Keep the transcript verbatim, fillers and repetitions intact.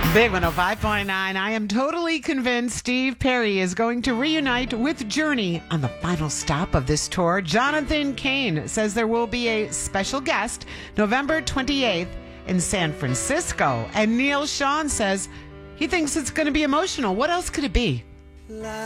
Big one oh five point nine. I am totally convinced Steve Perry is going to reunite with Journey on the final stop of this tour. Jonathan Cain says there will be a special guest November twenty-eighth in San Francisco. And Neil Sean says he thinks it's going to be emotional. What else could it be?